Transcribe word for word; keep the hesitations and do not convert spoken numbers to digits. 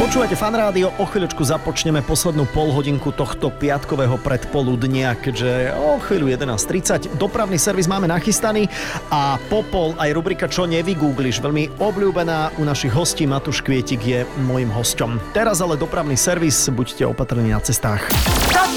Počúvate Fan Rádio, o chvíľočku započneme poslednú polhodinku tohto piatkového predpoludnia, keďže o chvíľu jedenásť tridsať. Dopravný servis máme nachystaný a popol aj rubrika Čo nevygoogliš, veľmi obľúbená u našich hostí. Matúš Kvietik je môjim hosťom. Teraz ale dopravný servis, buďte opatrní na cestách. Top